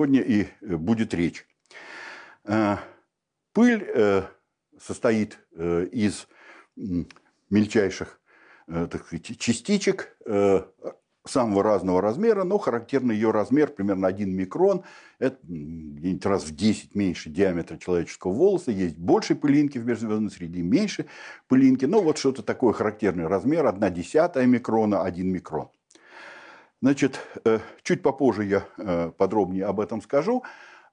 сегодня и будет речь. Пыль состоит из мельчайших, так сказать, частичек самого разного размера, но характерный ее размер примерно 1 микрон. Это где-нибудь раз в 10 меньше диаметра человеческого волоса. Есть больше пылинки в межзвездной среде, меньше пылинки. Но вот что-то такое характерный размер. 1/10 микрона, 1 микрон. Значит, чуть попозже я подробнее об этом скажу.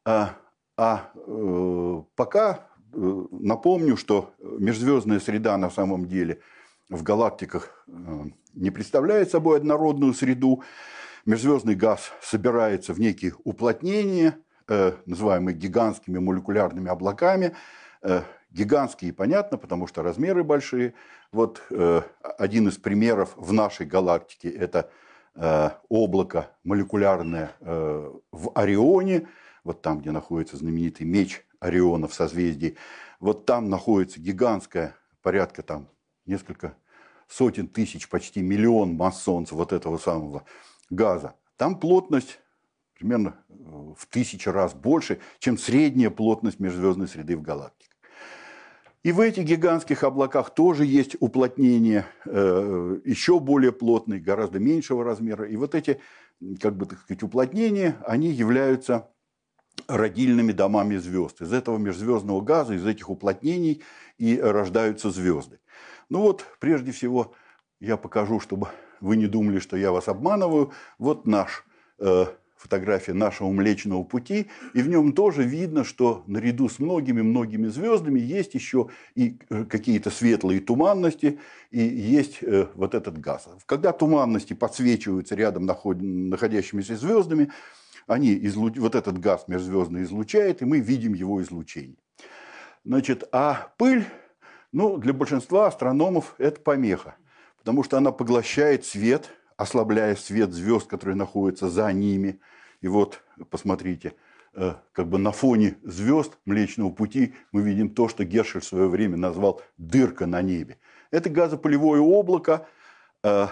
Пока напомню, что межзвездная среда на самом деле в галактиках не представляет собой однородную среду. Межзвездный газ собирается в некие уплотнения, называемые гигантскими молекулярными облаками. Гигантские, понятно, потому что размеры большие. Вот один из примеров в нашей галактике – это облако молекулярное в Орионе, вот там, где находится знаменитый меч Ориона в созвездии, вот там находится гигантская, порядка там несколько сотен тысяч, почти миллион масс Солнца вот этого самого газа. Там плотность примерно в 1000 раз больше, чем средняя плотность межзвездной среды в галактике. И в этих гигантских облаках тоже есть уплотнения, еще более плотные, гораздо меньшего размера. И вот эти, как бы так сказать, уплотнения, они являются родильными домами звезд. Из этого межзвездного газа, из этих уплотнений и рождаются звезды. Ну вот, прежде всего, я покажу, чтобы вы не думали, что я вас обманываю. Вот фотография нашего Млечного Пути, и в нем тоже видно, что наряду с многими-многими звездами есть еще и какие-то светлые туманности, и есть вот этот газ. Когда туманности подсвечиваются рядом находящимися звездами, вот этот газ межзвездный излучает, и мы видим его излучение. Значит, а пыль, для большинства астрономов это помеха, потому что она поглощает свет, ослабляя свет звезд, которые находятся за ними. И вот, посмотрите, как бы на фоне звезд Млечного Пути мы видим то, что Гершель в свое время назвал «дырка на небе». Это газопылевое облако, на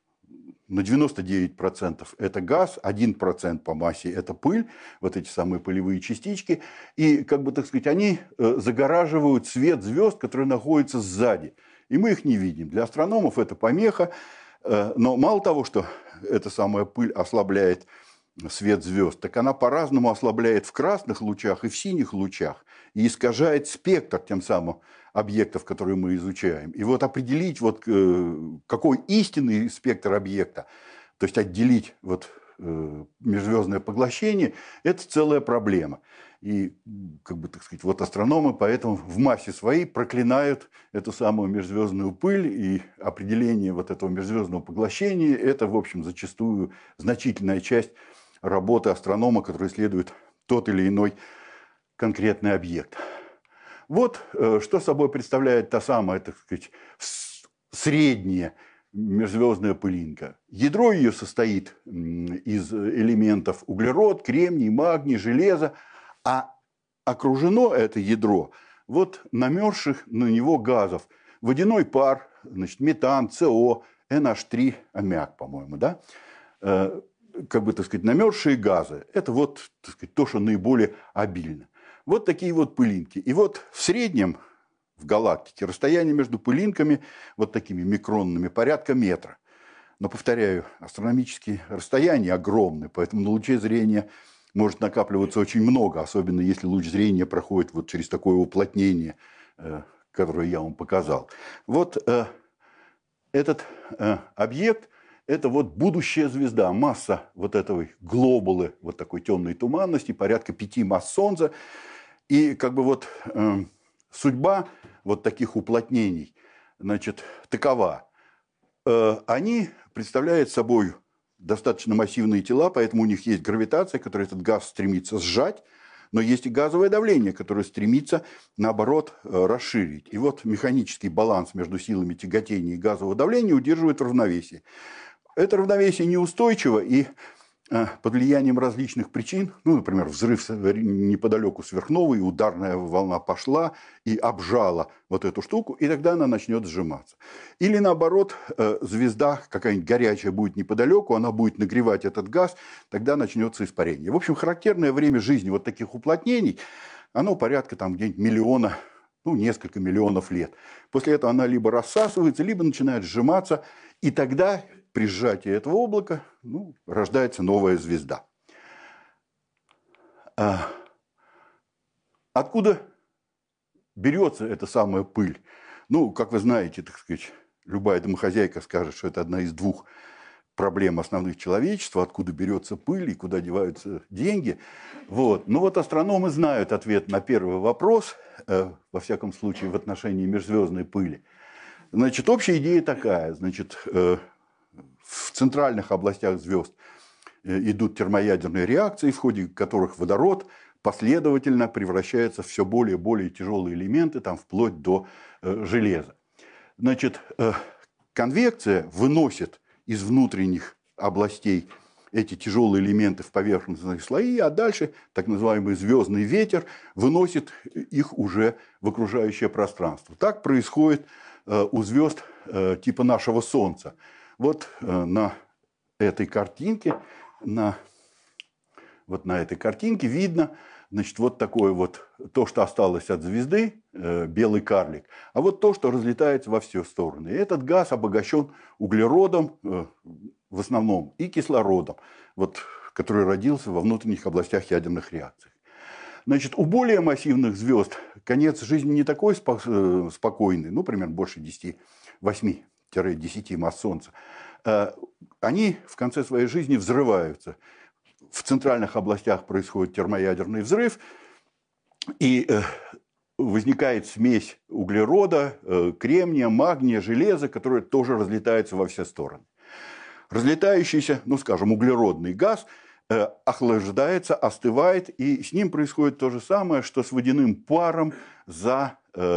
99% это газ, 1% по массе это пыль, вот эти самые пылевые частички. И, как бы так сказать, они загораживают свет звезд, которые находятся сзади. И мы их не видим. Для астрономов это помеха. Но мало того, что эта самая пыль ослабляет свет звезд, так она по-разному ослабляет в красных лучах и в синих лучах и искажает спектр тем самым объектов, которые мы изучаем. И вот определить, какой истинный спектр объекта, то есть отделить межзвездное поглощение, это целая проблема. И, как бы так сказать, астрономы поэтому в массе своей проклинают эту самую межзвездную пыль, и определение этого межзвездного поглощения – это, в общем, зачастую значительная часть работы астронома, который исследует тот или иной конкретный объект. Вот что собой представляет та самая, так сказать, средняя межзвездная пылинка. Ядро ее состоит из элементов углерод, кремний, магний, железо, а окружено это ядро намерзших на него газов. Водяной пар, метан, СО, NH3, аммиак, по-моему, да? Как бы, так сказать, намерзшие газы. Это так сказать, то, что наиболее обильно. Вот такие пылинки. И в среднем в галактике расстояние между пылинками, такими микронными, порядка метра. Но, повторяю, астрономические расстояния огромны, поэтому на луче зрения может накапливаться очень много, особенно если луч зрения проходит через такое уплотнение, которое я вам показал. Этот объект – это будущая звезда. Масса этой глобулы, такой темной туманности, порядка 5 масс Солнца. И как бы судьба таких уплотнений, такова. Они представляют собой достаточно массивные тела, поэтому у них есть гравитация, которая этот газ стремится сжать, но есть и газовое давление, которое стремится, наоборот, расширить. И механический баланс между силами тяготения и газового давления удерживает равновесие. Это равновесие неустойчиво, и под влиянием различных причин, ну, например, взрыв неподалеку сверхновой, ударная волна пошла и обжала вот эту штуку, и тогда она начнет сжиматься. Или наоборот, звезда какая-нибудь горячая будет неподалеку, она будет нагревать этот газ, тогда начнется испарение. В общем, характерное время жизни вот таких уплотнений, оно порядка там где-нибудь миллиона, ну, несколько миллионов лет. После этого она либо рассасывается, либо начинает сжиматься, и тогда при сжатии этого облака рождается новая звезда. Откуда берется эта самая пыль? Ну, как вы знаете, так сказать, любая домохозяйка скажет, что это одна из двух проблем основных человечества, откуда берется пыль и куда деваются деньги. Вот. Но вот астрономы знают ответ на первый вопрос, во всяком случае, в отношении межзвездной пыли. Значит, общая идея такая, значит, в центральных областях звезд идут термоядерные реакции, в ходе которых водород последовательно превращается в все более и более тяжелые элементы, там, вплоть до железа. Значит, конвекция выносит из внутренних областей эти тяжелые элементы в поверхностные слои, а дальше так называемый звездный ветер выносит их уже в окружающее пространство. Так происходит у звезд типа нашего Солнца. Вот на этой картинке, вот на этой картинке видно, значит, вот такое вот, то, что осталось от звезды, белый карлик, а вот то, что разлетается во все стороны. И этот газ обогащен углеродом в основном и кислородом, вот, который родился во внутренних областях ядерных реакций. Значит, у более массивных звезд конец жизни не такой спокойный, ну, примерно больше 8-10 масс Солнца. Они в конце своей жизни взрываются. В центральных областях происходит термоядерный взрыв, и возникает смесь углерода, кремния, магния, железа, которая тоже разлетается во все стороны. Разлетающийся, ну, скажем, углеродный газ охлаждается, остывает, и с ним происходит то же самое, что с водяным паром за,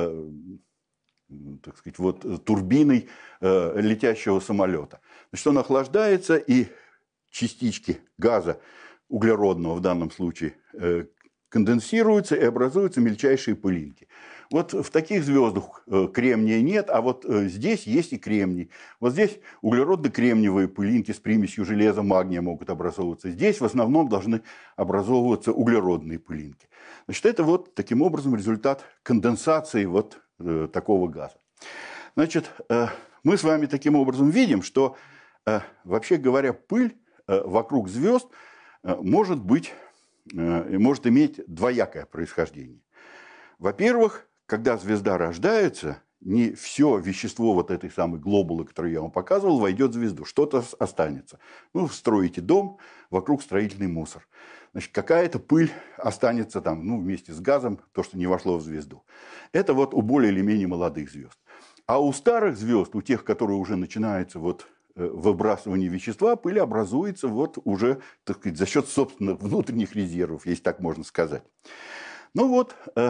так сказать, вот, турбиной летящего самолета. Значит, он охлаждается, и частички газа углеродного в данном случае конденсируются и образуются мельчайшие пылинки. Вот в таких звездах кремния нет, а вот здесь есть и кремний. Вот здесь углеродно-кремниевые пылинки с примесью железа, магния могут образовываться. Здесь в основном должны образовываться углеродные пылинки. Значит, это вот таким образом результат конденсации вот такого газа. Значит, мы с вами таким образом видим, что, вообще говоря, пыль вокруг звезд может иметь двоякое происхождение. Во-первых, когда звезда рождается, не все вещество вот этой самой глобулы, которую я вам показывал, войдет в звезду. Что-то останется. Ну, строите дом, вокруг строительный мусор. Значит, какая-то пыль останется там, ну, вместе с газом, то, что не вошло в звезду. Это вот у более или менее молодых звезд. А у старых звезд, у тех, которые уже начинаются вот выбрасывание вещества, пыль образуется вот уже, так сказать, за счет собственных внутренних резервов, если так можно сказать. Ну вот,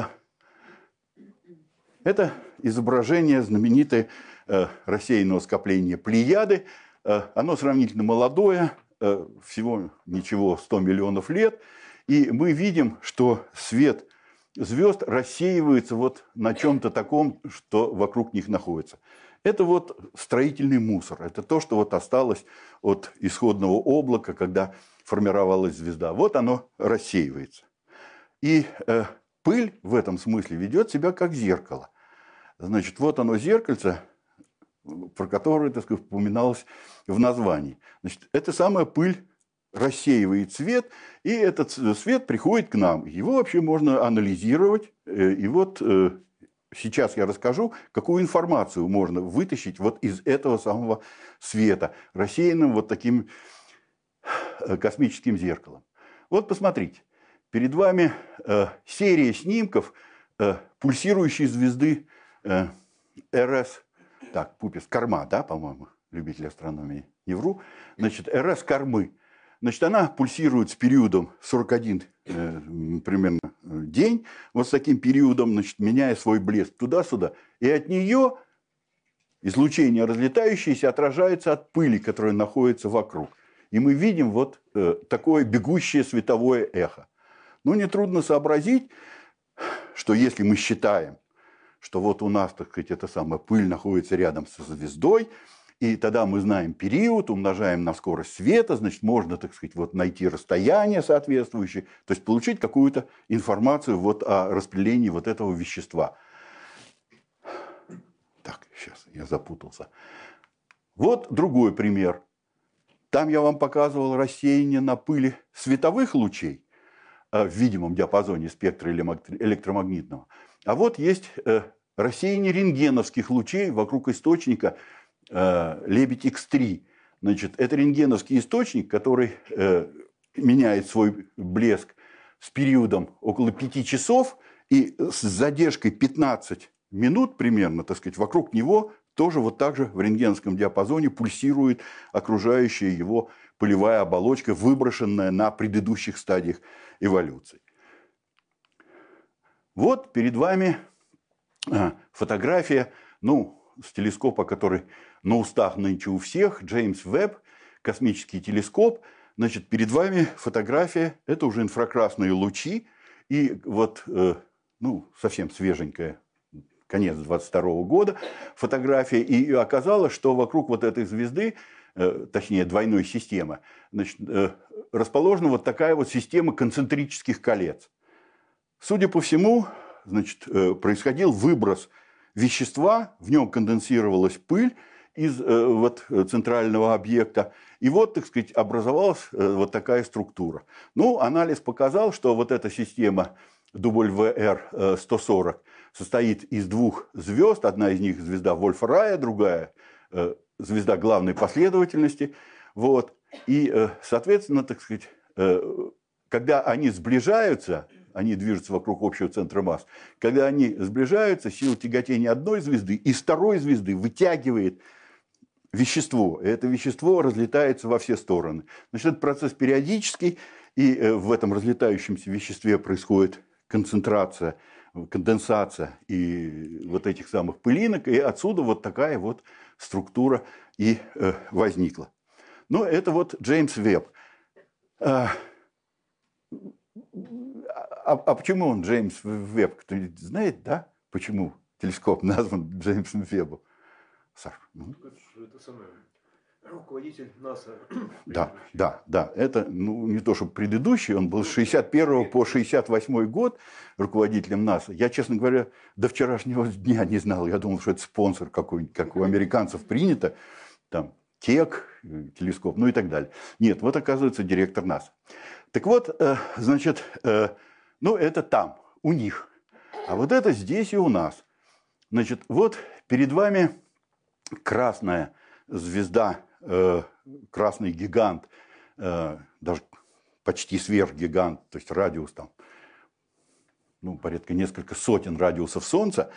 это изображение знаменитое рассеянного скопления Плеяды. Оно сравнительно молодое, всего ничего 100 миллионов лет. И мы видим, что свет звезд рассеивается вот на чем-то таком, что вокруг них находится. Это вот строительный мусор. Это то, что вот осталось от исходного облака, когда формировалась звезда. Вот оно рассеивается. И пыль в этом смысле ведет себя как зеркало. Значит, вот оно зеркальце, про которое, так сказать, упоминалось в названии. Значит, эта самая пыль рассеивает свет, и этот свет приходит к нам. Его вообще можно анализировать. И вот сейчас я расскажу, какую информацию можно вытащить вот из этого самого света, рассеянным вот таким космическим зеркалом. Вот посмотрите. Перед вами серия снимков пульсирующей звезды РС. Так, Пупес, Корма, да, по-моему, любитель астрономии, не вру. Значит, РС Кормы. Значит, она пульсирует с периодом 41 примерно день, вот с таким периодом, значит, меняя свой блеск туда-сюда. И от нее излучение разлетающееся отражается от пыли, которая находится вокруг. И и мы видим вот такое бегущее световое эхо. Ну, нетрудно сообразить, что если мы считаем, что вот у нас, так сказать, эта самая пыль находится рядом со звездой, и тогда мы знаем период, умножаем на скорость света, значит, можно, так сказать, вот найти расстояние соответствующее, то есть получить какую-то информацию вот о распределении вот этого вещества. Так, сейчас я запутался. Вот другой пример. Там я вам показывал рассеяние на пыли световых лучей в видимом диапазоне спектра электромагнитного. А вот есть рассеяние рентгеновских лучей вокруг источника Лебедь X3. Значит, это рентгеновский источник, который меняет свой блеск с периодом около 5 часов и с задержкой 15 минут примерно, так сказать, вокруг него тоже вот так же в рентгеновском диапазоне пульсирует окружающая его пылевая оболочка, выброшенная на предыдущих стадиях эволюции. Вот перед вами фотография, ну, с телескопа, который на устах нынче у всех, Джеймс Вебб, космический телескоп. Значит, перед вами фотография, это уже инфракрасные лучи, и вот, ну, совсем свеженькая, конец 22 года фотография, и оказалось, что вокруг вот этой звезды, точнее двойной системы, значит, расположена вот такая вот система концентрических колец. Судя по всему, значит, происходил выброс вещества, в нем конденсировалась пыль из вот центрального объекта, и вот, так сказать, образовалась вот такая структура. Ну, анализ показал, что вот эта система WR-140 состоит из двух звезд. Одна из них звезда Вольфа-Рая, другая звезда главной последовательности. Вот. И, соответственно, так сказать, когда они сближаются, они движутся вокруг общего центра масс, когда они сближаются, сила тяготения одной звезды из второй звезды вытягивает вещество. И это вещество разлетается во все стороны. Значит, это процесс периодический, и в этом разлетающемся веществе происходит концентрация, конденсация и вот этих самых пылинок, и отсюда вот такая вот структура и возникла. Ну, это вот Джеймс Вебб. А почему он Джеймс Вебб? Кто-нибудь знает, да? Почему телескоп назван Джеймсом Веббом? Саш, ну? Это самое, руководитель НАСА. Да. Это, ну, не то, чтобы предыдущий, он был с 61 по 68 год руководителем НАСА. Я, честно говоря, до вчерашнего дня не знал. Я думал, что это спонсор какой-нибудь, как у американцев принято. Там ТЕК, телескоп, ну и так далее. Нет, вот оказывается директор НАСА. Так вот, значит, ну это там, у них. А вот это здесь и у нас. Значит, вот перед вами красная звезда, красный гигант, даже почти сверхгигант, то есть радиус там, ну, порядка несколько сотен радиусов Солнца,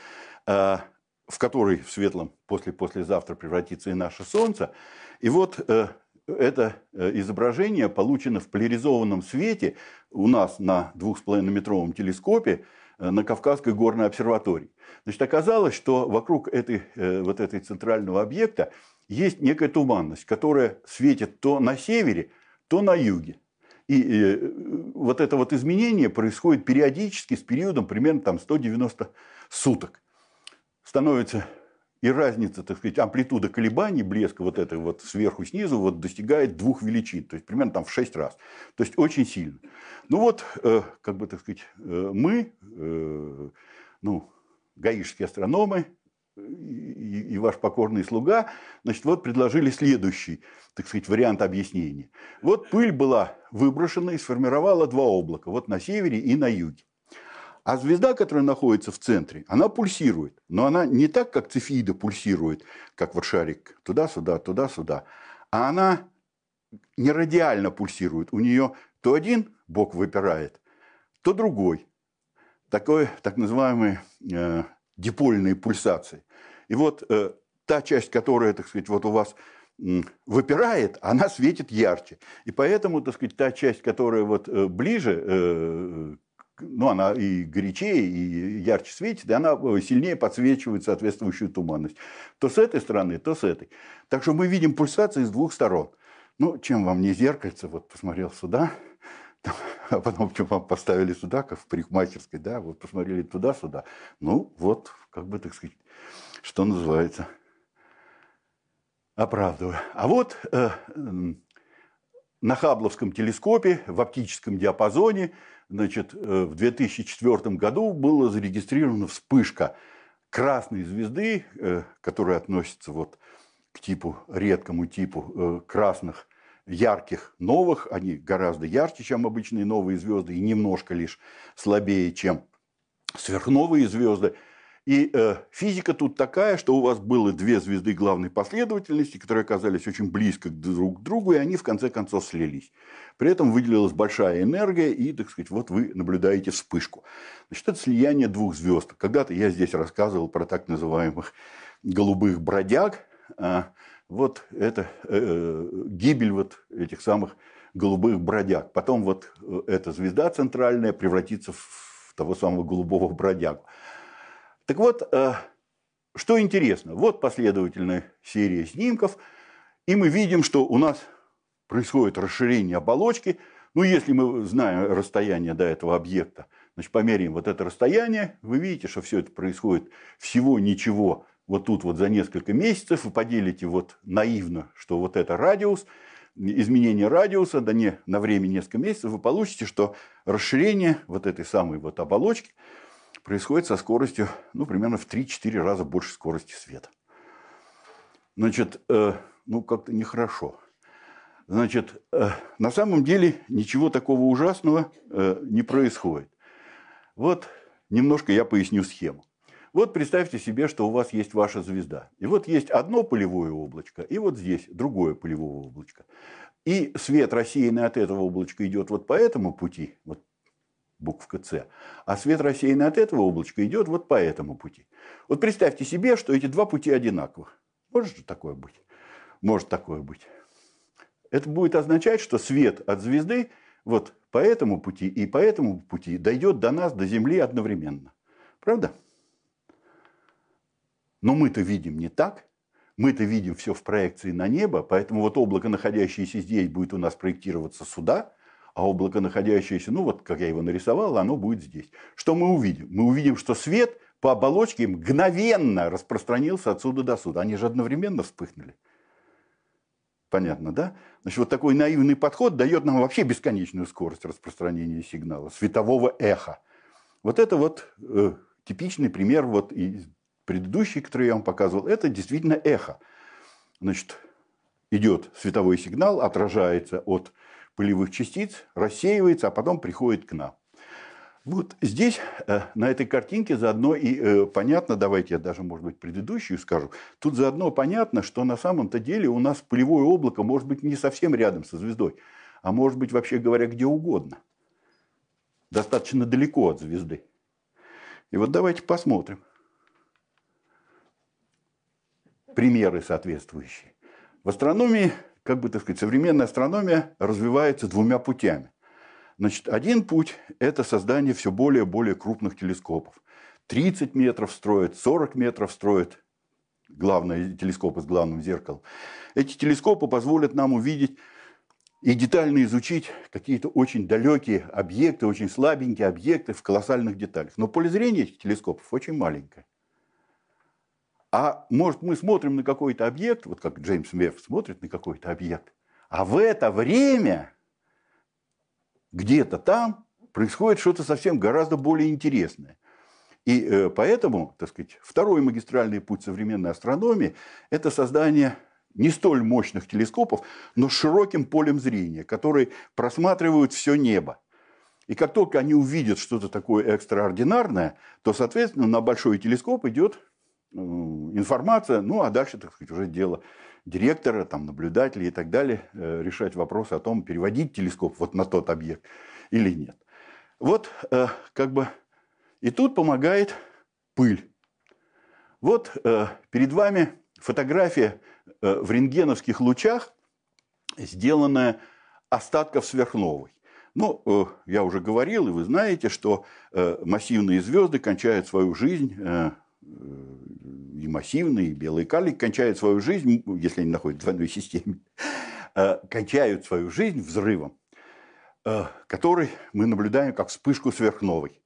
в который в светлом послезавтра превратится и наше Солнце. И вот это изображение получено в поляризованном свете у нас на 2,5-метровом телескопе на Кавказской горной обсерватории. Значит, оказалось, что вокруг вот этой центрального объекта есть некая туманность, которая светит то на севере, то на юге. И вот это вот изменение происходит периодически с периодом примерно там 190 суток. Становится и разница, так сказать, амплитуда колебаний блеска вот этой вот сверху снизу вот достигает 2 величин, то есть примерно там в 6 раз. То есть очень сильно. Ну вот, как бы, так сказать, мы, ну, гаишские астрономы и ваш покорный слуга, значит, вот предложили следующий, так сказать, вариант объяснения. Вот пыль была выброшена и сформировала 2 облака, вот на севере и на юге. А звезда, которая находится в центре, она пульсирует. Но она не так, как Цефеида пульсирует, как вот шарик туда-сюда, туда-сюда. А она не радиально пульсирует. У нее то один бок выпирает, то другой. Такое, так называемые дипольные пульсации. И вот та часть, которая, так сказать, вот у вас выпирает, она светит ярче. И поэтому, так сказать, та часть, которая вот ближе, ну, она и горячее, и ярче светит, и она сильнее подсвечивает соответствующую туманность. То с этой стороны, то с этой. Так что мы видим пульсации с 2 сторон. Ну, чем вам не зеркальце, вот посмотрел сюда, там, а потом что вам поставили сюда, как в парикмахерской, да, вот посмотрели туда-сюда. Ну, вот, как бы, так сказать, что называется, оправдываю. А вот на Хаббловском телескопе в оптическом диапазоне, значит, в 2004 году была зарегистрирована вспышка красной звезды, которая относится вот к типу, редкому типу красных, ярких, новых. Они гораздо ярче, чем обычные новые звезды, и немножко лишь слабее, чем сверхновые звезды. И физика тут такая, что у вас было две звезды главной последовательности, которые оказались очень близко друг к другу, и они в конце концов слились. При этом выделилась большая энергия, и, так сказать, вот вы наблюдаете вспышку. Значит, это слияние двух звезд. Когда-то я здесь рассказывал про так называемых голубых бродяг. Вот это гибель вот этих самых голубых бродяг. Потом вот эта звезда центральная превратится в того самого голубого бродягу. Так вот, что интересно, вот последовательная серия снимков, и мы видим, что у нас происходит расширение оболочки. Ну, если мы знаем расстояние до этого объекта, значит, померяем вот это расстояние, вы видите, что все это происходит всего ничего, вот тут вот за несколько месяцев, вы поделите вот наивно, что вот это радиус, изменение радиуса, да не на время несколько месяцев, вы получите, что расширение вот этой самой вот оболочки происходит со скоростью, ну, примерно в 3-4 раза больше скорости света. Значит, ну, как-то нехорошо. Значит, на самом деле ничего такого ужасного не происходит. Вот немножко я поясню схему. Вот представьте себе, что у вас есть ваша звезда. И вот есть одно пылевое облачко, и вот здесь другое пылевое облачко. И свет, рассеянный от этого облачка, идет вот по этому пути, вот буковка С, а свет, рассеянный от этого облачка, идет вот по этому пути. Вот представьте себе, что эти два пути одинаковых. Может же такое быть? Может такое быть. Это будет означать, что свет от звезды вот по этому пути и по этому пути дойдет до нас, до Земли одновременно. Правда? Но мы-то видим не так. Мы-то видим все в проекции на небо, поэтому вот облако, находящееся здесь, будет у нас проектироваться сюда, а облако, находящееся, ну вот как я его нарисовал, оно будет здесь. Что мы увидим? Мы увидим, что свет по оболочке мгновенно распространился отсюда до сюда. Они же одновременно вспыхнули. Понятно, да? Значит, вот такой наивный подход дает нам вообще бесконечную скорость распространения сигнала, светового эха. Вот это вот типичный пример вот из предыдущий, который я вам показывал, это действительно эхо. Значит, идет световой сигнал, отражается от пылевых частиц, рассеивается, а потом приходит к нам. Вот здесь, на этой картинке, заодно и понятно, давайте я даже, может быть, предыдущую скажу, тут заодно понятно, что на самом-то деле у нас пылевое облако может быть не совсем рядом со звездой, а может быть, вообще говоря, где угодно. Достаточно далеко от звезды. И вот давайте посмотрим. Примеры соответствующие. В астрономии, как бы так сказать, современная астрономия развивается двумя путями. Значит, один путь – это создание все более и более крупных телескопов. 30 метров строят, 40 метров строят главные телескопы с главным зеркалом. Эти телескопы позволят нам увидеть и детально изучить какие-то очень далекие объекты, очень слабенькие объекты в колоссальных деталях. Но поле зрения этих телескопов очень маленькое. А может, мы смотрим на какой-то объект, вот как Джеймс Веб смотрит на какой-то объект, а в это время где-то там происходит что-то совсем гораздо более интересное. И поэтому, так сказать, второй магистральный путь современной астрономии – это создание не столь мощных телескопов, но с широким полем зрения, которые просматривают все небо. И как только они увидят что-то такое экстраординарное, то, соответственно, на большой телескоп идет информация, ну а дальше, так сказать, уже дело директора, там, наблюдателей и так далее, решать вопрос о том, переводить телескоп вот на тот объект или нет. Вот как бы и тут помогает пыль. Вот перед вами фотография в рентгеновских лучах, сделанная остатков сверхновой. Ну, я уже говорил, и вы знаете, что массивные звезды кончают свою жизнь, и массивные, и белый карлик кончают свою жизнь, если они находятся в одной системе, кончают свою жизнь взрывом, который мы наблюдаем как вспышку сверхновой.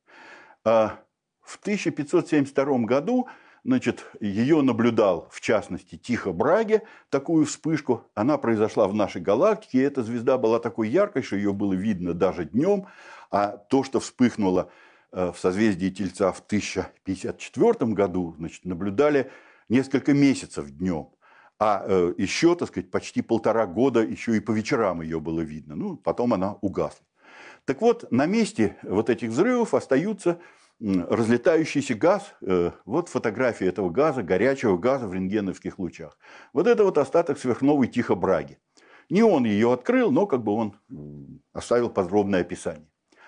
В 1572 году, значит, ее наблюдал, в частности, Тихо Браге, такую вспышку. Она произошла в нашей галактике, и эта звезда была такой яркой, что ее было видно даже днем. А то, что вспыхнуло в созвездии Тельца в 1054 году, значит, наблюдали несколько месяцев днем. А еще, так сказать, почти 1,5 года еще и по вечерам ее было видно. Ну, потом она угасла. Так вот, на месте вот этих взрывов остаются разлетающийся газ. Вот фотография этого газа, горячего газа в рентгеновских лучах. Вот это вот остаток сверхновой Тихо Браге. Не он ее открыл, но как бы он оставил подробное описание.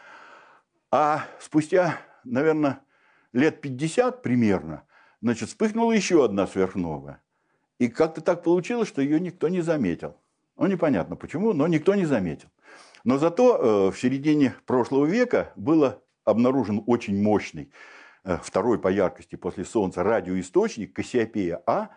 А спустя, наверное, лет 50 примерно, значит, вспыхнула еще одна сверхновая. И как-то так получилось, что ее никто не заметил. Ну, непонятно почему, но никто не заметил. Но зато в середине прошлого века было обнаружен очень мощный, второй по яркости после Солнца радиоисточник Кассиопея-А.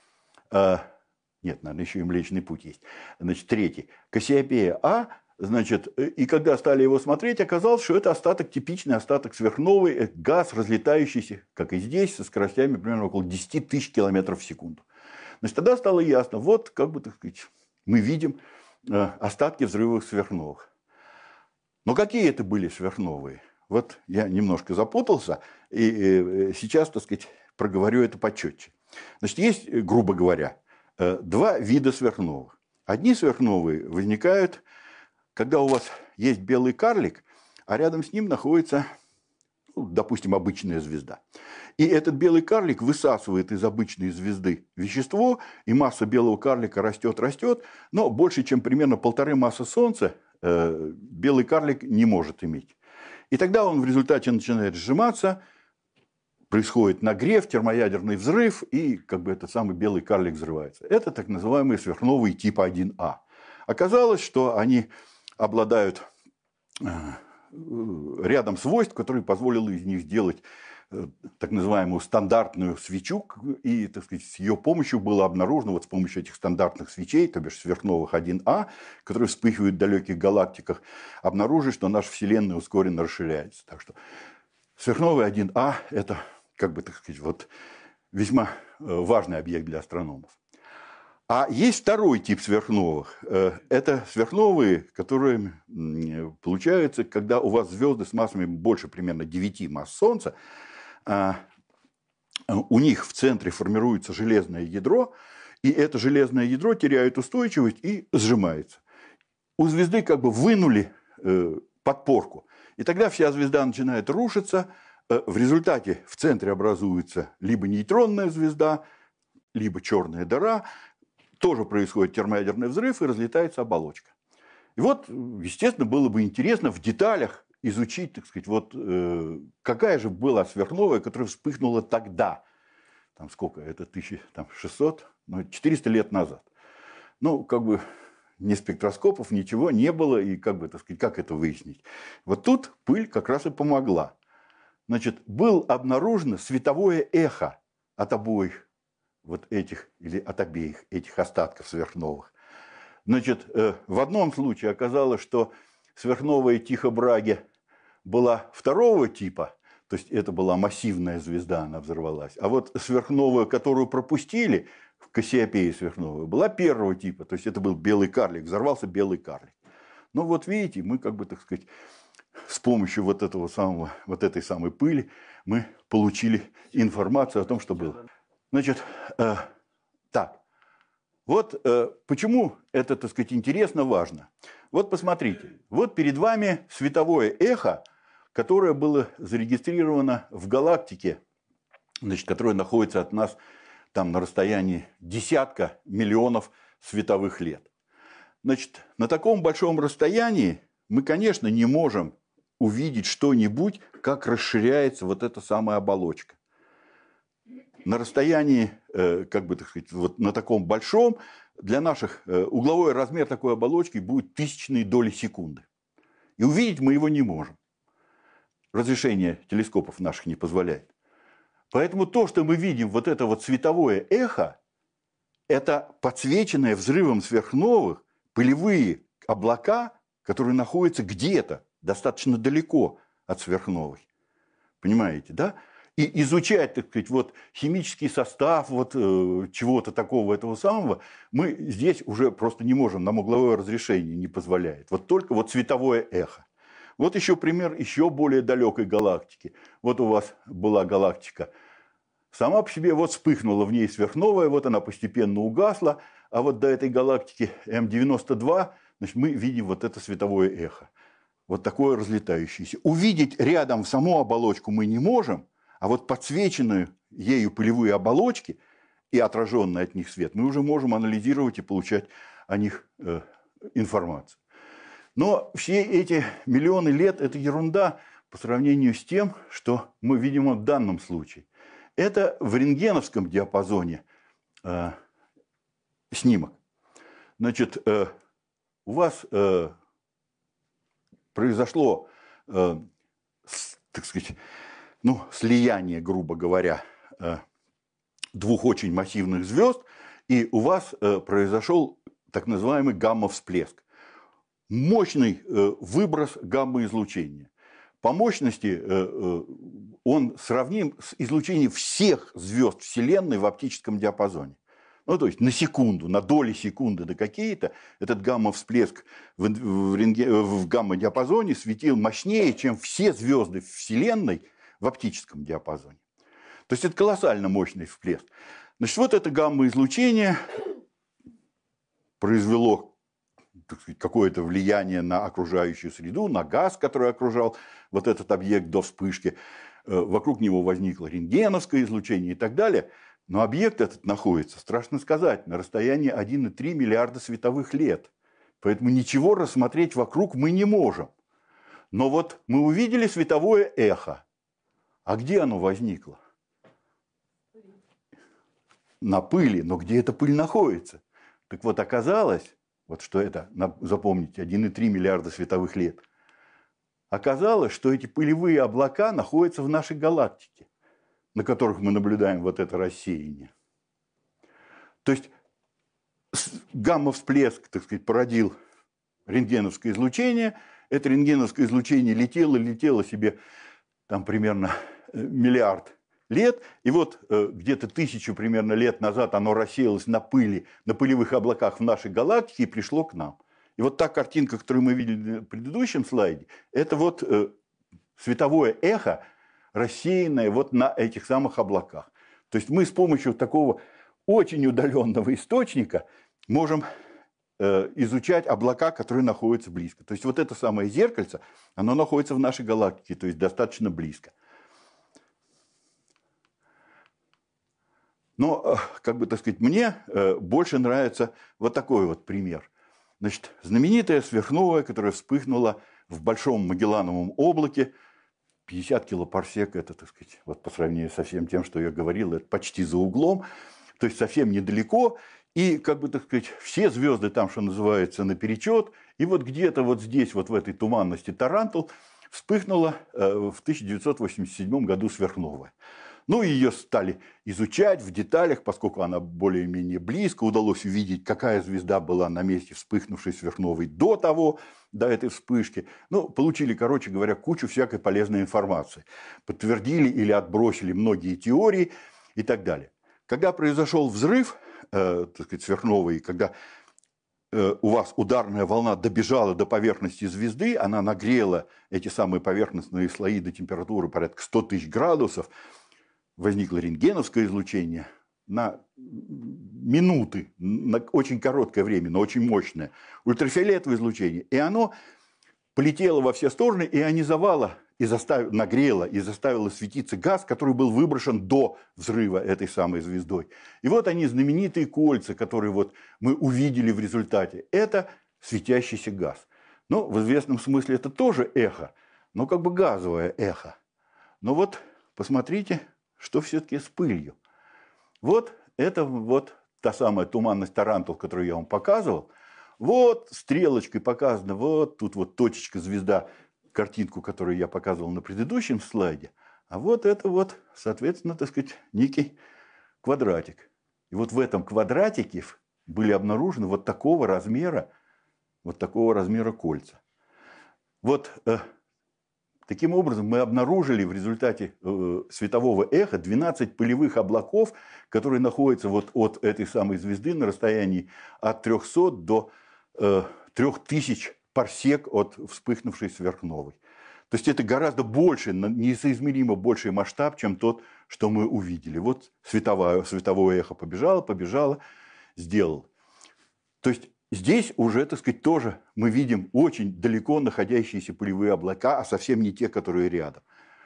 Нет, наверное, еще и Млечный Путь есть. Значит, третий. Кассиопея-А. Значит, и когда стали его смотреть, оказалось, что это остаток, типичный остаток сверхновой, газ, разлетающийся, как и здесь, со скоростями примерно около 10 тысяч километров в секунду. Значит, тогда стало ясно, вот, как бы, так сказать, мы видим остатки взрывов сверхновых. Но какие это были сверхновые? Вот я немножко запутался, и сейчас, так сказать, проговорю это почетче. Значит, есть, грубо говоря, два вида сверхновых. Одни сверхновые возникают, когда у вас есть белый карлик, а рядом с ним находится, ну, допустим, обычная звезда. И этот белый карлик высасывает из обычной звезды вещество, и масса белого карлика растет, но больше, чем примерно 1,5 массы Солнца белый карлик не может иметь. И тогда он в результате начинает сжиматься, происходит нагрев, термоядерный взрыв, и как бы этот самый белый карлик взрывается. Это так называемые сверхновые типа 1А. Оказалось, что они обладают рядом свойств, которые позволили из них сделать так называемую стандартную свечу, и, так сказать, с ее помощью было обнаружено, вот с помощью этих стандартных свечей, то бишь сверхновых 1А, которые вспыхивают в далеких галактиках, обнаружили, что наша Вселенная ускоренно расширяется. Так что сверхновая 1А – это, как бы, так сказать, вот, весьма важный объект для астрономов. А есть второй тип сверхновых. Это сверхновые, которые получаются, когда у вас звезды с массами больше примерно 9 масс Солнца. У них в центре формируется железное ядро, и это железное ядро теряет устойчивость и сжимается. У звезды как бы вынули подпорку, и тогда вся звезда начинает рушиться. В результате в центре образуется либо нейтронная звезда, либо черная дыра. Тоже происходит термоядерный взрыв, и разлетается оболочка. И вот, естественно, было бы интересно в деталях изучить, так сказать, вот какая же была сверхновая, которая вспыхнула тогда. Там сколько? Это 1600, 400 лет назад. Ну, как бы ни спектроскопов, ничего не было, и как бы, так сказать, как это выяснить? Вот тут пыль как раз и помогла. Значит, было обнаружено световое эхо от обоих вот этих, или от обеих этих остатков сверхновых. Значит, в одном случае оказалось, что сверхновая Тихо Браге была второго типа, то есть это была массивная звезда, она взорвалась. А вот сверхновая, которую пропустили, в Кассиопее сверхновая, была первого типа, то есть это был белый карлик, взорвался белый карлик. Ну вот видите, мы как бы, так сказать, с помощью вот этого самого, вот этой самой пыли мы получили информацию о том, что было. Значит, так, вот почему это, так сказать, интересно, важно. Вот посмотрите, вот перед вами световое эхо, которое было зарегистрировано в галактике, значит, которая находится от нас там на расстоянии десятка миллионов световых лет. Значит, на таком большом расстоянии мы, конечно, не можем увидеть что-нибудь, как расширяется вот эта самая оболочка. На расстоянии, как бы, так сказать, вот на таком большом, для наших угловой размер такой оболочки будет тысячные доли секунды. И увидеть мы его не можем. Разрешение телескопов наших не позволяет. Поэтому то, что мы видим, вот это вот световое эхо, это подсвеченное взрывом сверхновых пылевые облака, которые находятся где-то достаточно далеко от сверхновой. Понимаете, да? И изучать, так сказать, вот химический состав вот чего-то такого, этого самого, мы здесь уже просто не можем, нам угловое разрешение не позволяет. Вот только вот световое эхо. Вот еще пример еще более далекой галактики. Вот у вас была галактика, сама по себе вот вспыхнула в ней сверхновая, вот она постепенно угасла, а вот до этой галактики М92, значит, мы видим вот это световое эхо. Вот такое разлетающееся. Увидеть рядом саму оболочку мы не можем, а вот подсвеченные ею пылевые оболочки и отраженный от них свет мы уже можем анализировать и получать о них информацию. Но все эти миллионы лет – это ерунда по сравнению с тем, что мы видим в данном случае. Это в рентгеновском диапазоне снимок. Значит, у вас произошло, так сказать, слияние, грубо говоря, двух очень массивных звезд, и у вас произошел так называемый гамма-всплеск. Мощный выброс гамма-излучения. По мощности он сравним с излучением всех звезд Вселенной в оптическом диапазоне. Ну, то есть на секунду, на доли секунды, да какие-то, этот гамма-всплеск в гамма-диапазоне светил мощнее, чем все звезды Вселенной в оптическом диапазоне. То есть это колоссально мощный всплеск. Значит, вот это гамма-излучение произвело, так сказать, какое-то влияние на окружающую среду, на газ, который окружал вот этот объект до вспышки. Вокруг него возникло рентгеновское излучение и так далее. Но объект этот находится, страшно сказать, на расстоянии 1,3 миллиарда световых лет. Поэтому ничего рассмотреть вокруг мы не можем. Но вот мы увидели световое эхо. А где оно возникло? На пыли. Но где эта пыль находится? Так вот, оказалось, вот что это, запомните, 1,3 миллиарда световых лет. Оказалось, что эти пылевые облака находятся в нашей галактике, на которых мы наблюдаем вот это рассеяние. То есть гамма-всплеск, так сказать, породил рентгеновское излучение. Это рентгеновское излучение летело себе там примерно миллиард лет. И вот где-то 1000 примерно лет назад оно рассеялось на пыли, на пылевых облаках в нашей галактике и пришло к нам. И вот та картинка, которую мы видели на предыдущем слайде, это вот световое эхо, рассеянное вот на этих самых облаках. То есть мы с помощью такого очень удаленного источника можем изучать облака, которые находятся близко. То есть вот это самое зеркальце, оно находится в нашей галактике, то есть достаточно близко. Но, как бы, так сказать, мне больше нравится вот такой вот пример. Значит, знаменитая сверхновая, которая вспыхнула в Большом Магеллановом облаке, 50 килопарсек, это, так сказать, вот по сравнению со всем тем, что я говорил, это почти за углом, то есть совсем недалеко, и, как бы, так сказать, все звезды там, что называется, наперечет, и вот где-то вот здесь, вот в этой туманности Тарантул, вспыхнула в 1987 году сверхновая. Ну, ее стали изучать в деталях, поскольку она более-менее близко. Удалось увидеть, какая звезда была на месте вспыхнувшей сверхновой до этой вспышки. Ну, получили, короче говоря, кучу всякой полезной информации. Подтвердили или отбросили многие теории и так далее. Когда произошел взрыв, так сказать, сверхновой, когда у вас ударная волна добежала до поверхности звезды, она нагрела эти самые поверхностные слои до температуры порядка 100 тысяч градусов, возникло рентгеновское излучение на минуты, на очень короткое время, но очень мощное, ультрафиолетовое излучение, и оно полетело во все стороны, ионизовало, и нагрело, и заставило светиться газ, который был выброшен до взрыва этой самой звездой. И вот они, знаменитые кольца, которые вот мы увидели в результате. Это светящийся газ. Ну, в известном смысле это тоже эхо, но как бы газовое эхо. Но вот посмотрите, что все-таки с пылью. Вот это вот та самая туманность Тарантул, которую я вам показывал. Вот стрелочкой показано, вот тут вот точечка звезда, картинку, которую я показывал на предыдущем слайде. А вот это вот, соответственно, так сказать, некий квадратик. И вот в этом квадратике были обнаружены вот такого размера вот такого размера кольца. Вот таким образом мы обнаружили в результате светового эха 12 пылевых облаков, которые находятся вот от этой самой звезды на расстоянии от 300 до 3000 парсек от вспыхнувшей сверхновой. То есть это гораздо больше, несоизмеримо больший масштаб, чем тот, что мы увидели. Вот световое эхо побежало, сделало. То есть здесь уже, так сказать, тоже мы видим очень далеко находящиеся пылевые облака, а совсем не те, которые рядом.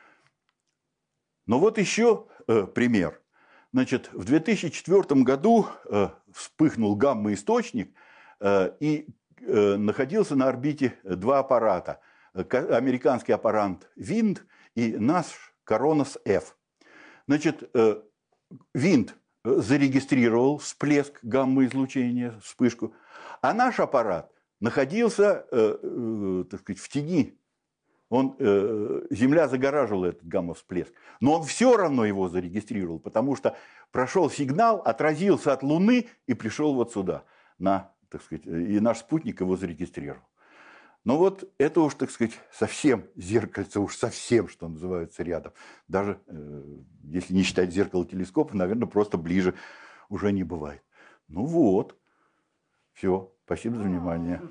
Но вот еще пример. Значит, в 2004 году вспыхнул гамма-источник и находился на орбите два аппарата. Американский аппарат ВИНД и наш Коронос-F. Значит, ВИНД зарегистрировал всплеск гамма-излучения, вспышку, а наш аппарат находился, так сказать, в тени. Земля загораживала этот гамма-всплеск. Но он все равно его зарегистрировал, потому что прошел сигнал, отразился от Луны и пришел вот сюда, так сказать, и наш спутник его зарегистрировал. Но вот это уж, так сказать, совсем зеркальце, уж совсем, что называется, рядом. Даже если не считать зеркало телескопа, наверное, просто ближе уже не бывает. Ну вот. Все. Спасибо за внимание.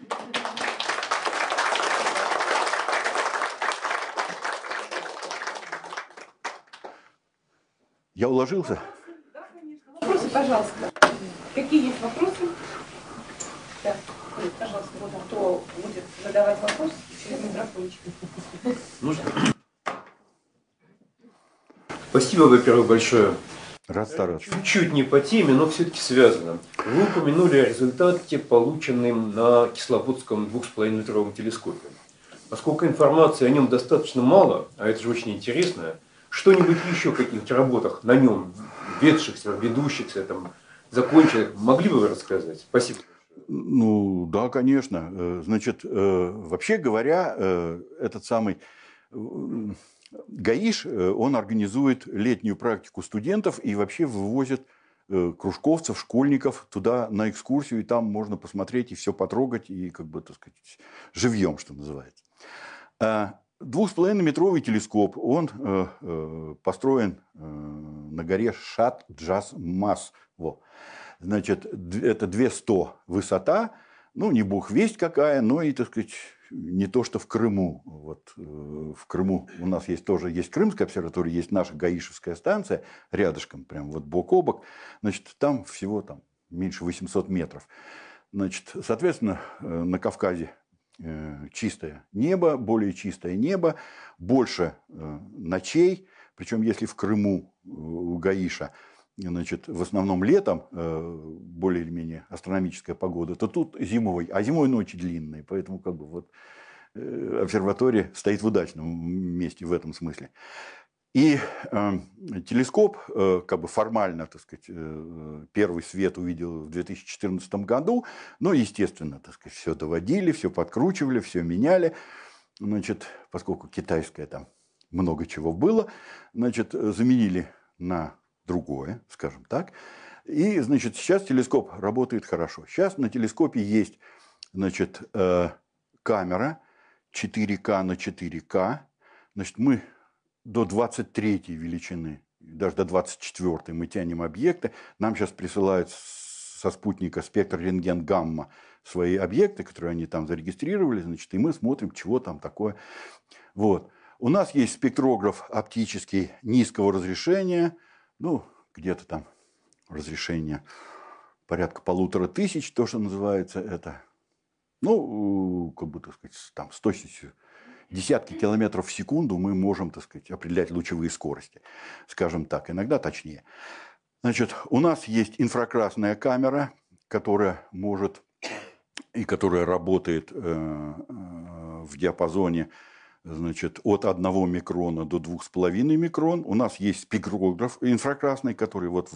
Я уложился? Да, конечно. Вопросы, пожалуйста. Какие есть вопросы? Да. Пожалуйста, вот кто будет задавать вопрос через микрофончик. Нужно? Спасибо, во-первых, большое. Рад стараться. Чуть-чуть не по теме, но все-таки связано. Вы упомянули о результате, полученном на Кисловодском 2,5-метровом телескопе. Поскольку информации о нем достаточно мало, а это же очень интересно, что-нибудь еще в каких-то работах на нем, ведущихся, там, законченных, могли бы вы рассказать? Спасибо. Ну, да, конечно. Значит, вообще говоря, этот самый ГАИШ, он организует летнюю практику студентов и вообще вывозит кружковцев, школьников туда на экскурсию, и там можно посмотреть и все потрогать, и, как бы, так сказать, живьем, что называется. 2,5-метровый телескоп, он построен на горе Шат-Джас-Мас. Значит, это 200 высота, ну, не бог весть какая, но и, так сказать, не то, что в Крыму. Вот в Крыму у нас тоже есть Крымская обсерватория, есть наша гаишевская станция рядышком, прям вот бок о бок. Значит, там всего меньше 800 метров. Значит, соответственно, на Кавказе чистое небо, более чистое небо, больше ночей, причем если в Крыму у ГАИШа, значит, в основном летом более или менее астрономическая погода, то тут зимой, а зимой ночи длинные, поэтому как бы вот обсерватория стоит в удачном месте в этом смысле. И телескоп, как бы формально, так сказать, первый свет увидел в 2014 году, но, естественно, так сказать, все доводили, все подкручивали, все меняли, значит, поскольку китайское там много чего было, значит, заменили на другое, скажем так. И, значит, сейчас телескоп работает хорошо. Сейчас на телескопе есть, значит, камера 4К на 4К. Значит, мы до 23-й величины, даже до 24-й мы тянем объекты. Нам сейчас присылают со спутника спектр рентген-гамма свои объекты, которые они там зарегистрировали, значит, и мы смотрим, чего там такое. Вот. У нас есть спектрограф оптический низкого разрешения, ну, где-то там разрешение порядка 1500, то, что называется это, ну, как бы, так сказать, там 100, десятки километров в секунду мы можем, так сказать, определять лучевые скорости, скажем так, иногда точнее. Значит, у нас есть инфракрасная камера, которая может и которая работает в диапазоне, значит, от 1 микрона до 2,5 микрон. У нас есть спектрограф инфракрасный, который вот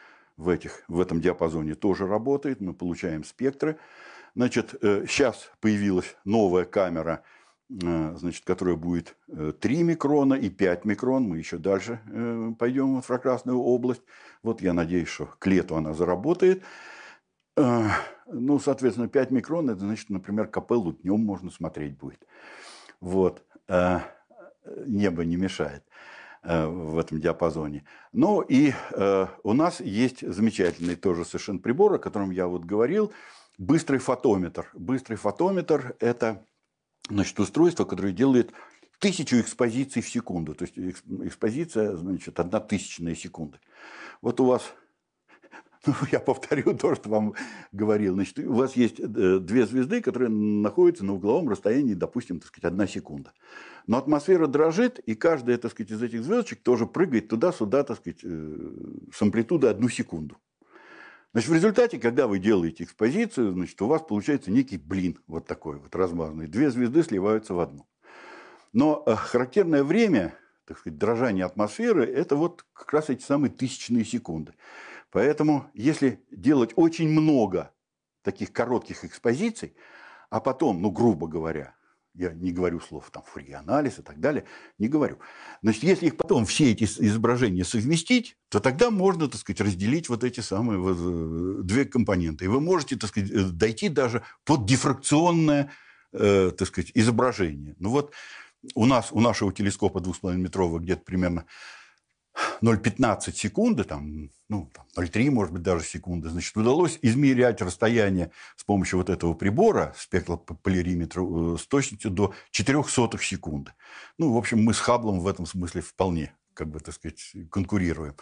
в этом диапазоне тоже работает. Мы получаем спектры. Значит, сейчас появилась новая камера, значит, которая будет 3 микрона и 5 микрон. Мы еще дальше пойдем в инфракрасную область. Вот я надеюсь, что к лету она заработает. Ну, соответственно, 5 микрон, это значит, например, капеллу днем можно смотреть будет. Вот. Небо не мешает в этом диапазоне. Ну и у нас есть замечательный тоже совершенно прибор, о котором я вот говорил, быстрый фотометр. Быстрый фотометр – это, значит, устройство, которое делает 1000 экспозиций в секунду. То есть экспозиция, значит, 1/1000 секунды. Вот у вас, ну, я повторю то, что вам говорил. Значит, у вас есть 2 звезды, которые находятся на угловом расстоянии, допустим, так сказать, 1 секунда. Но атмосфера дрожит, и каждая, так сказать, из этих звездочек тоже прыгает туда-сюда, так сказать, с амплитудой 1 секунду. Значит, в результате, когда вы делаете экспозицию, значит, у вас получается некий блин вот такой вот размазанный. 2 звезды сливаются в одну. Но характерное время, так сказать, дрожания атмосферы, это вот как раз эти самые 1000 секунды. Поэтому, если делать очень много таких коротких экспозиций, а потом, ну, грубо говоря, я не говорю слов там Фурье-анализ и так далее, не говорю. Значит, если их потом все эти изображения совместить, то тогда можно, так сказать, разделить вот эти самые вот 2 компоненты. И вы можете, так сказать, дойти даже под дифракционное, так сказать, изображение. Ну вот у нашего телескопа 2,5-метрового где-то примерно 0,15 секунды, там, ну, 0,3, может быть, даже секунды, значит, удалось измерять расстояние с помощью вот этого прибора, спектрополириметра, с точностью до 0,04 секунды. Ну, в общем, мы с Хабблом в этом смысле вполне, как бы, так сказать, конкурируем.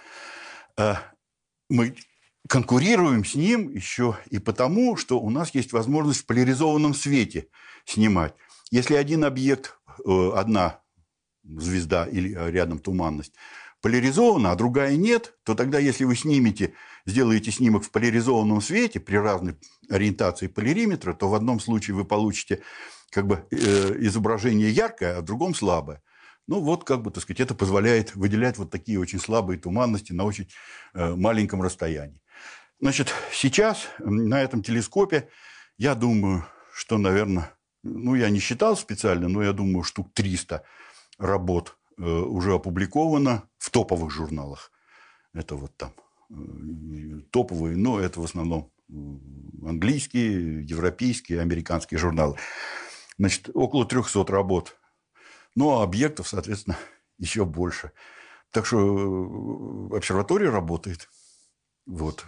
Мы конкурируем с ним еще и потому, что у нас есть возможность в поляризованном свете снимать. Если один объект, одна звезда или рядом туманность, поляризована, а другая нет, то тогда, если вы сделаете снимок в поляризованном свете при разной ориентации полириметра, то в одном случае вы получите как бы изображение яркое, а в другом слабое. Ну вот, как бы, так сказать, это позволяет выделять вот такие очень слабые туманности на очень маленьком расстоянии. Значит, сейчас на этом телескопе, я думаю, что, наверное, ну, я не считал специально, но я думаю, штук 300 работ уже опубликовано в топовых журналах. Это вот там топовые, но это в основном английские, европейские, американские журналы. Значит, около 300 работ. Ну, а объектов, соответственно, еще больше. Так что обсерватория работает. Вот.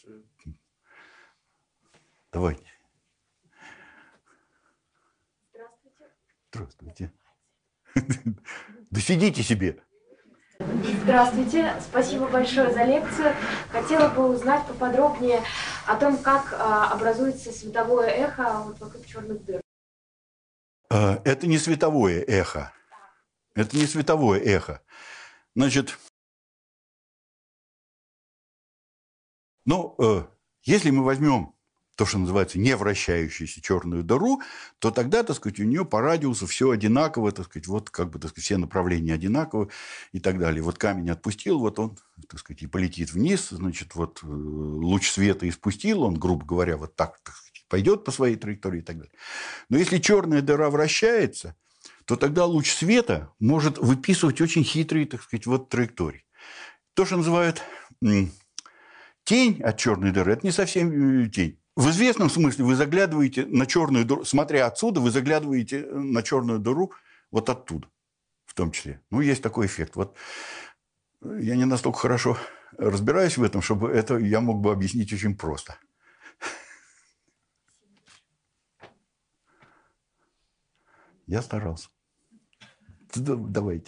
Давайте. Здравствуйте. Да сидите себе. Здравствуйте, спасибо большое за лекцию. Хотела бы узнать поподробнее о том, как образуется световое эхо вот вокруг черных дыр. Это не световое эхо. Это не световое эхо. Значит, ну, если мы возьмем то, что называется невращающуюся черную дыру, то тогда, так сказать, у нее по радиусу все одинаково, так сказать, вот как бы, так сказать, все направления одинаковы и так далее. Вот камень отпустил, вот он, так сказать, и полетит вниз, значит, вот луч света испустил, он, грубо говоря, вот так сказать, пойдет по своей траектории и так далее. Но если черная дыра вращается, то тогда луч света может выписывать очень хитрые, так сказать, вот траектории. То, что называют тень от черной дыры, это не совсем тень. В известном смысле вы заглядываете на черную дыру, смотря отсюда, вы заглядываете на черную дыру вот оттуда, в том числе. Ну, есть такой эффект. Вот я не настолько хорошо разбираюсь в этом, чтобы это я мог бы объяснить очень просто. Я старался. Давайте.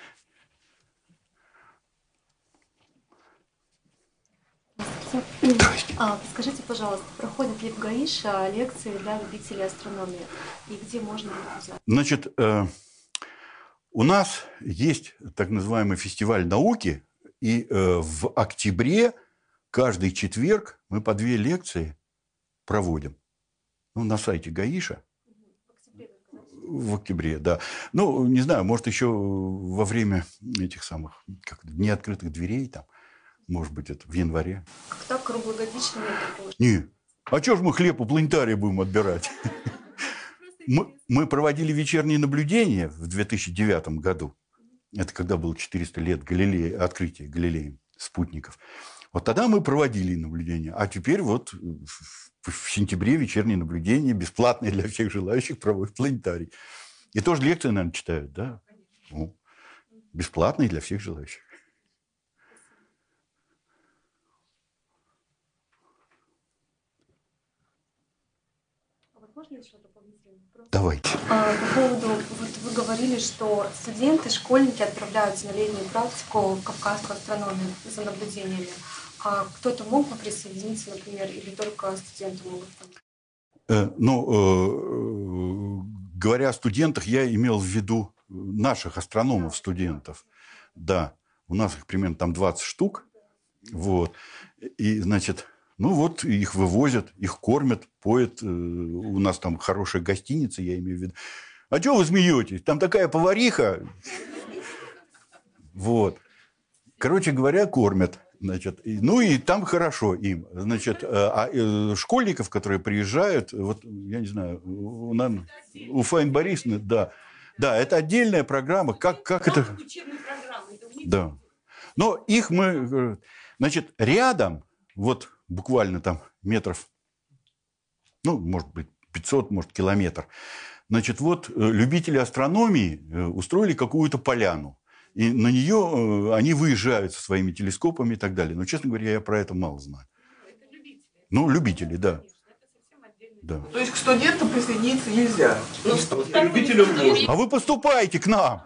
Скажите, пожалуйста, проходят ли в ГАИШ лекции для любителей астрономии? И где можно их узнать? Значит, у нас есть так называемый фестиваль науки, и в октябре каждый четверг мы по 2 лекции проводим. Ну, на сайте ГАИШа. В октябре, да. Ну, не знаю, может, еще во время этих самых дней открытых дверей там. Может быть, это в январе. Как так круглогодично? Не. А что ж мы хлеб у планетария будем отбирать? Мы проводили вечерние наблюдения в 2009 году. Это когда было 400 лет открытия Галилеем спутников. Вот тогда мы проводили наблюдения. А теперь вот в сентябре вечернее наблюдение, бесплатное для всех желающих, проводит планетарий. И тоже лекции, наверное, читают, да? Ну, бесплатные для всех желающих. Можно еще дополнительный вопрос? Давайте. По поводу, вот вы говорили, что студенты, школьники отправляются на летнюю практику в Кавказскую астрономию за наблюдениями. А кто-то мог бы присоединиться, например, или только студенты могут там? Говоря о студентах, я имел в виду наших астрономов-студентов. Да, у нас их примерно там 20 штук. Вот. И, значит, ну вот их вывозят, их кормят, поят. У нас там хорошая гостиница, я имею в виду. А чего вы смеетесь? Там такая повариха. Вот. Короче говоря, кормят. Значит, ну и там хорошо им. Значит, школьников, которые приезжают, вот, я не знаю, у Фаины Борисовны, да. Да, это отдельная программа. Как это? Да. Но их мы... Значит, рядом, вот буквально там метров, ну, может быть, 500, может, километр, значит, вот любители астрономии устроили какую-то поляну. И на нее они выезжают со своими телескопами и так далее. Но, честно говоря, я про это мало знаю. Это любители. Ну, любители, да. Да. То есть к студентам присоединиться нельзя? Любителям можно. А вы поступайте к нам.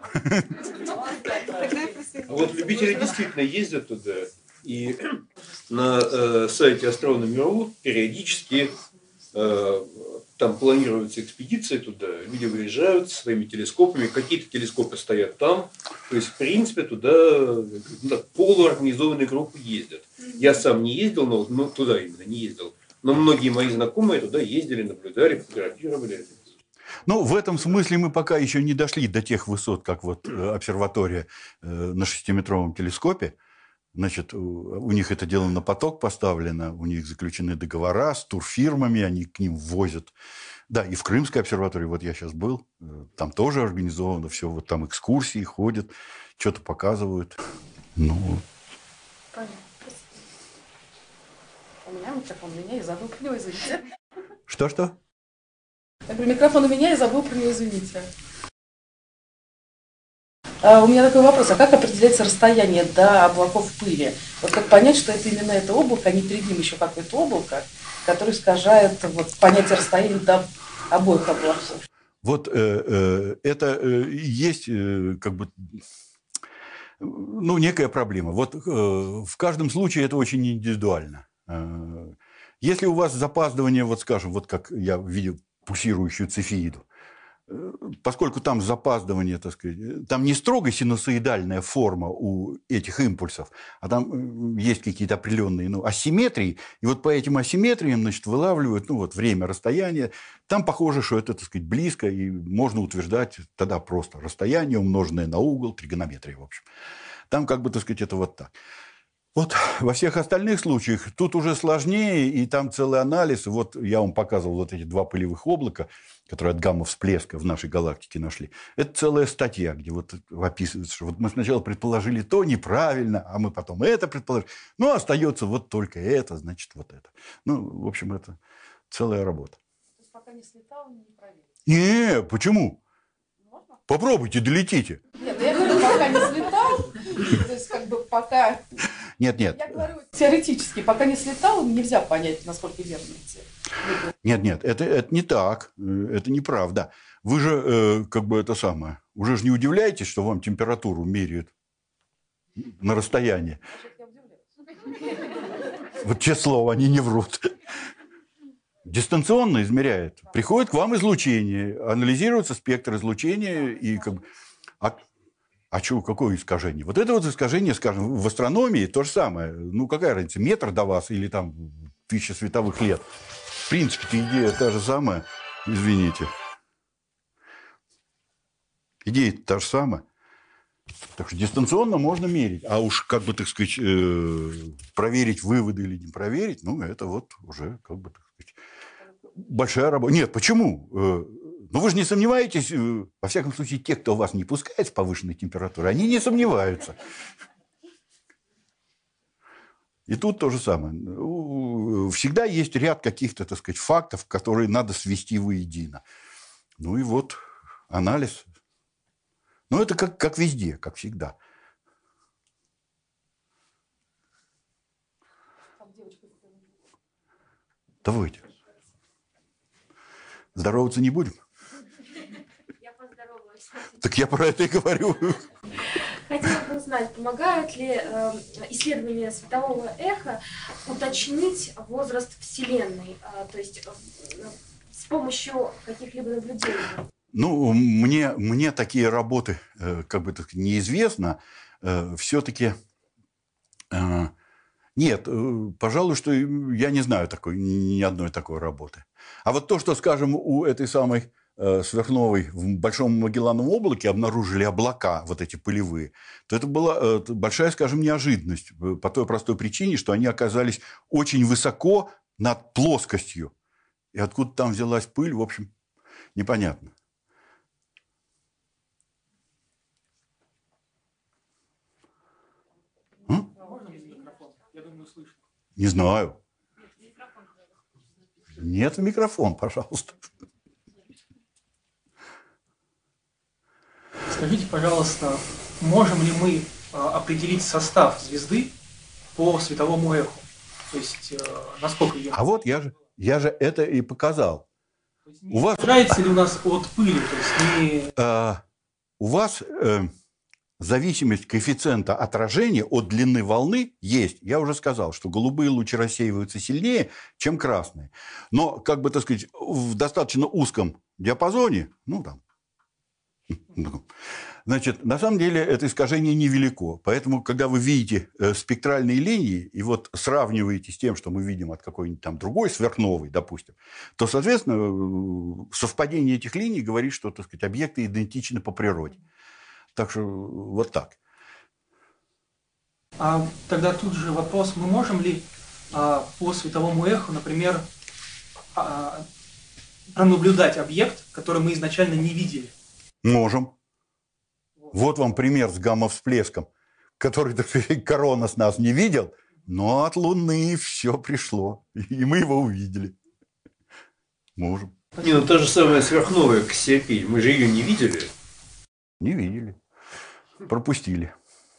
А вот любители действительно ездят туда. И на сайте Astronomy.ru периодически там планируются экспедиции туда, люди выезжают со своими телескопами, какие-то телескопы стоят там. То есть, в принципе, туда полуорганизованные группы ездят. Я сам не ездил, но туда именно не ездил. Но многие мои знакомые туда ездили, наблюдали, фотографировали. Ну, в этом смысле мы пока еще не дошли до тех высот, как вот обсерватория на 6-метровом телескопе. Значит, у них это дело на поток поставлено, у них заключены договора с турфирмами, они к ним возят. Да, и в Крымской обсерватории, вот я сейчас был, там тоже организовано все, вот там экскурсии ходят, что-то показывают. Ну, Понятно. У меня микрофон, у меня я забыл про него, извините. Что-что? Я говорю, микрофон у меня, я забыл про него, извините. У меня такой вопрос, а как определяется расстояние до облаков пыли? Вот как понять, что это именно это облако, а не перед ним еще какое-то облако, которое искажает вот, понятие расстояния до обоих облаков? Вот это есть как бы, ну, некая проблема. Вот в каждом случае это очень индивидуально. Если у вас запаздывание, вот скажем, вот как я видел пульсирующую цефеиду, поскольку там запаздывание, так сказать, там не строго синусоидальная форма у этих импульсов, а там есть какие-то определенные асимметрии, и вот по этим асимметриям, значит, вылавливают вот, время, расстояние. Там похоже, что это, так сказать, близко, и можно утверждать тогда просто расстояние, умноженное на угол, тригонометрия, в общем. Там, как бы, так сказать, это вот так. Вот во всех остальных случаях тут уже сложнее, и там целый анализ. Вот я вам показывал вот эти два пылевых облака, которые от гамма-всплеска в нашей галактике нашли. Это целая статья, где вот описывается, что вот мы сначала предположили то неправильно, а мы потом это предположили. Ну, остается вот только это, значит, вот это. Ну, в общем, это целая работа. То есть пока не слетал, не проверить? Не, почему? Можно? Попробуйте, долетите. Нет, я говорю, пока не слетал, то есть как бы пока... Нет. Я говорю, теоретически, пока не слетал, нельзя понять, насколько верно идти. Нет, это не так, это неправда. Вы же, как бы это самое, уже же не удивляетесь, что вам температуру меряют на расстоянии. Вот честное слово, они не врут. Дистанционно измеряет. Приходит к вам излучение, анализируется спектр излучения и как бы... А что, какое искажение? Вот это вот искажение, скажем, в астрономии то же самое. Ну, какая разница, метр до вас или там 1000 световых лет? В принципе-то идея та же самая. Извините. Идея та же самая. Так что дистанционно можно мерить. А уж, как бы, так сказать, проверить выводы или не проверить, ну, это вот уже, как бы, так сказать, большая работа. Нет, почему? Ну, вы же не сомневаетесь, во всяком случае, те, кто вас не пускает с повышенной температурой, они не сомневаются. И тут то же самое. Всегда есть ряд каких-то, так сказать, фактов, которые надо свести воедино. Ну и вот анализ. Ну это как везде, как всегда. Давайте. Здороваться не будем? Я поздоровалась. Так я про это и говорю. Хотела бы узнать, помогают ли исследования светового эха уточнить возраст Вселенной, то есть с помощью каких-либо наблюдений? Ну, мне такие работы, как бы так неизвестно. Все-таки нет, пожалуй, что я не знаю ни одной такой работы. А вот то, что, скажем, у этой самой сверхновой в Большом Магеллановом облаке обнаружили облака, вот эти пылевые, то это была большая, скажем, неожиданность. По той простой причине, что они оказались очень высоко над плоскостью. И откуда там взялась пыль, в общем, непонятно. Не знаю. Нет, микрофон, пожалуйста. Скажите, пожалуйста, можем ли мы определить состав звезды по световому эху? То есть, насколько ее... А вот я же это и показал. У вас... Снижается ли у нас от пыли? То есть не... У вас зависимость коэффициента отражения от длины волны есть. Я уже сказал, что голубые лучи рассеиваются сильнее, чем красные. Но, как бы, так сказать, в достаточно узком диапазоне, ну, там, значит, на самом деле это искажение невелико. Поэтому, когда вы видите спектральные линии и вот сравниваете с тем, что мы видим от какой-нибудь там другой сверхновой, допустим, то, соответственно, совпадение этих линий говорит, что, так сказать, объекты идентичны по природе. Так что вот так. А тогда тут же вопрос, мы можем ли по световому эху, например, пронаблюдать объект, который мы изначально не видели? Можем. Вот вам пример с гамма-всплеском, который, так сказать, Коронас нас не видел, но от Луны все пришло, и мы его увидели. Можем. Не, ну та же самая сверхновая Кассиопея, мы же ее не видели. Не видели. Пропустили.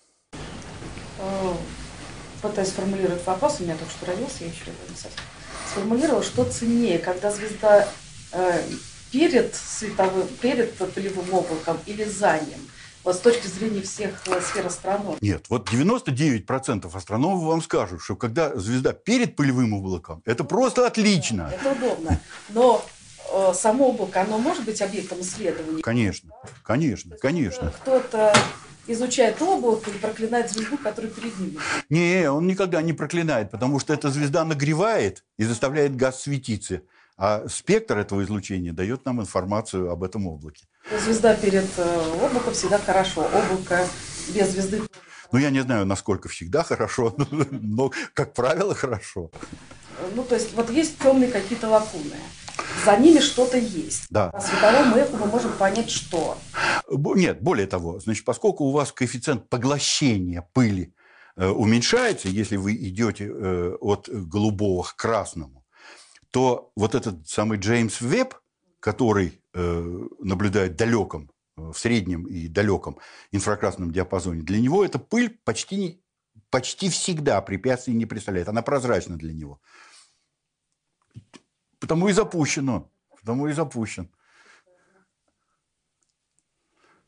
Пытаюсь сформулировать вопрос, у меня только что родился, я еще не совсем сформулировала, что ценнее, когда звезда перед пылевым облаком или за ним, вот с точки зрения всех сфер астрономии? Нет, вот 99% астрономов вам скажут, что когда звезда перед пылевым облаком, это просто отлично. Это удобно, но само облако, оно может быть объектом исследования? Конечно, конечно, конечно. Кто-то изучает облако и проклинает звезду, которая перед ним. Не, он никогда не проклинает, потому что эта звезда нагревает и заставляет газ светиться. А спектр этого излучения дает нам информацию об этом облаке. Звезда перед облаком всегда хорошо. Облако без звезды... Ну, я не знаю, насколько всегда хорошо, но, как правило, хорошо. Ну, то есть, вот есть темные какие-то лакуны. За ними что-то есть. Да. По световому эху мы можем понять, что. Нет, более того, значит, поскольку у вас коэффициент поглощения пыли уменьшается, если вы идете от голубого к красному, то вот этот самый Джеймс Веб, который наблюдает в далеком, в среднем и далеком инфракрасном диапазоне, для него эта пыль почти всегда препятствий не представляет. Она прозрачна для него. Потому и запущен.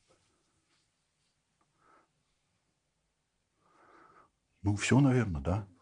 Ну, все, наверное, да.